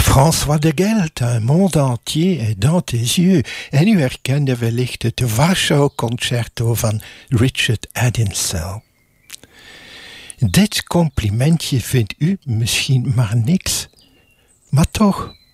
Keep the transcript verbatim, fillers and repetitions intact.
François de Gelt, un monde entier est dans tes yeux. En u herkende wellicht het Warschau-concerto van Richard Addinsell. Dit complimentje vindt u misschien maar niks, maar toch